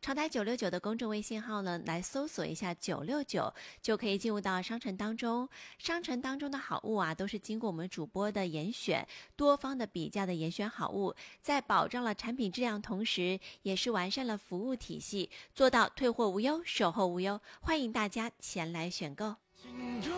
长台969的公众微信号呢，来搜索一下969，就可以进入到商城当中。商城当中的好物啊，都是经过我们主播的严选，多方的比价的严选好物，在保障了产品质量同时，也是完善了服务体系，做到退货无忧、售后无忧。欢迎大家前来选购。